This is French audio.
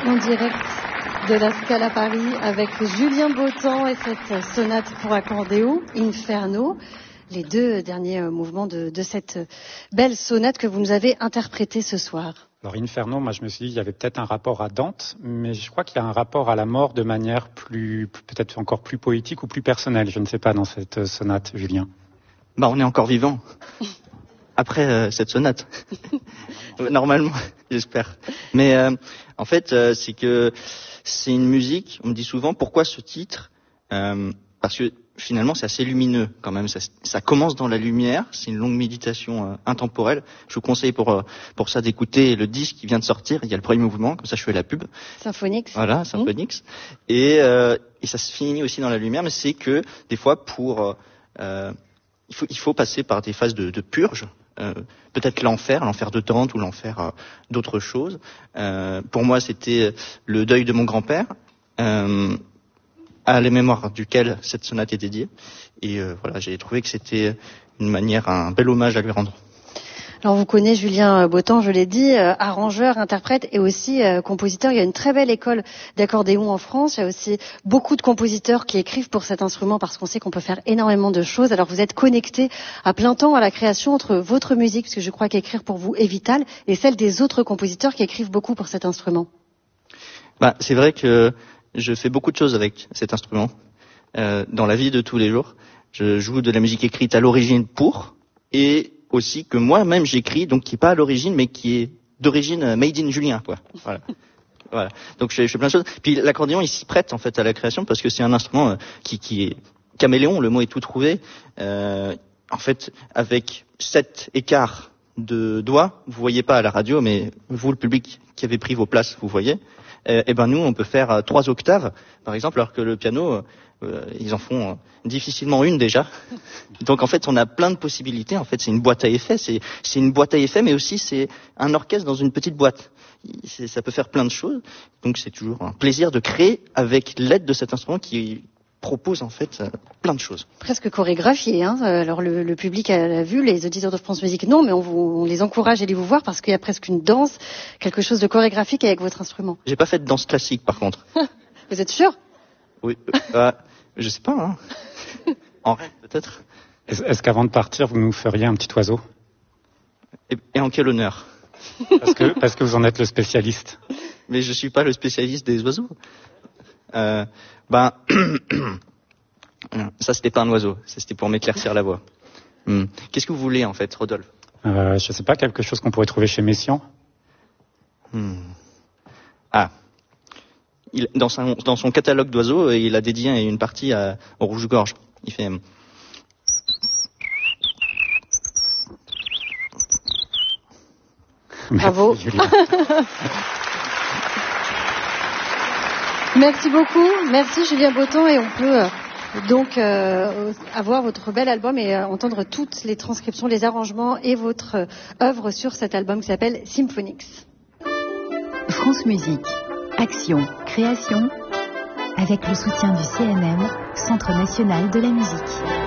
En direct de la Scala Paris avec Julien Bottant et cette sonate pour accordéon, Inferno, les deux derniers mouvements de cette belle sonate que vous nous avez interprétée ce soir. Alors Inferno, moi je me suis dit il y avait peut-être un rapport à Dante, mais je crois qu'il y a un rapport à la mort de manière peut-être encore plus poétique ou plus personnelle, je ne sais pas, dans cette sonate, Julien. On est encore vivant après cette sonate. Normalement, j'espère. Mais en fait, c'est que c'est une musique, on me dit souvent, pourquoi ce titre parce que finalement, c'est assez lumineux quand même. Ça commence dans la lumière, c'est une longue méditation intemporelle. Je vous conseille pour ça d'écouter le disque qui vient de sortir. Il y a le premier mouvement, comme ça je fais la pub. Symphonix. Voilà, Symphonix. Et ça se finit aussi dans la lumière, mais c'est que des fois, il faut passer par des phases de purge. Peut-être l'enfer de Dante ou l'enfer d'autres choses. Pour moi, c'était le deuil de mon grand-père, à la mémoire duquel cette sonate est dédiée. Et voilà, j'ai trouvé que c'était un bel hommage à lui rendre. Alors vous connaissez Julien Bottant, je l'ai dit, arrangeur, interprète et aussi compositeur. Il y a une très belle école d'accordéon en France. Il y a aussi beaucoup de compositeurs qui écrivent pour cet instrument parce qu'on sait qu'on peut faire énormément de choses. Alors vous êtes connecté à plein temps à la création entre votre musique, parce que je crois qu'écrire pour vous est vital, et celle des autres compositeurs qui écrivent beaucoup pour cet instrument. C'est vrai que je fais beaucoup de choses avec cet instrument dans la vie de tous les jours. Je joue de la musique écrite à l'origine et aussi que moi-même j'écris, donc qui est pas à l'origine, mais qui est d'origine made in Julien, quoi. Voilà. Donc je fais plein de choses. Puis l'accordéon, il s'y prête en fait à la création parce que c'est un instrument qui est caméléon. Le mot est tout trouvé. En fait, avec 7 écarts de doigts, vous voyez pas à la radio, mais vous, le public qui avez pris vos places, vous voyez. Nous, on peut faire 3 octaves, par exemple, alors que le piano, ils en font difficilement une déjà. Donc en fait, on a plein de possibilités. En fait, c'est une boîte à effets. C'est une boîte à effets, mais aussi c'est un orchestre dans une petite boîte. Ça peut faire plein de choses. Donc c'est toujours un plaisir de créer avec l'aide de cet instrument qui propose en fait plein de choses. Presque chorégraphié, hein. Alors le public a vu, les auditeurs de France Musique non, mais on les encourage à aller vous voir parce qu'il y a presque une danse, quelque chose de chorégraphique avec votre instrument. J'ai pas fait de danse classique par contre. Vous êtes sûr? Oui, je sais pas, hein. En rêve peut-être. Est-ce qu'avant de partir, vous nous feriez un petit oiseau? Et en quel honneur? Parce que vous en êtes le spécialiste. Mais je suis pas le spécialiste des oiseaux. Ça c'était pas un oiseau, c'était pour m'éclaircir la voix. Qu'est-ce que vous voulez en fait, Rodolphe? Je sais pas, quelque chose qu'on pourrait trouver chez Messiaen. Dans son catalogue d'oiseaux, il a dédié une partie au rouge-gorge. Il fait... Bravo. Merci beaucoup. Merci Julien Bottant. Et on peut donc avoir votre bel album et entendre toutes les transcriptions, les arrangements et votre œuvre sur cet album qui s'appelle Symphonix. France Musique. Action, création, avec le soutien du CNM, Centre National de la Musique.